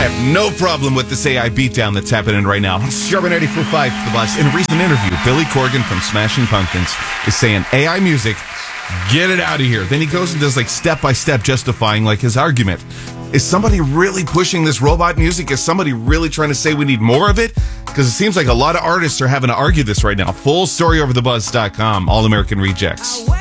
I have no problem with this AI beatdown that's happening right now. Sherman 94.5 The Buzz. In a recent interview, Billy Corgan from Smashing Pumpkins is saying AI music, get it out of here. Then he goes and does like step-by-step justifying like his argument. Is somebody really pushing this robot music? Is somebody really trying to say we need more of it? Because it seems like a lot of artists are having to argue this right now. Full story over thebuzz.com. All American Rejects.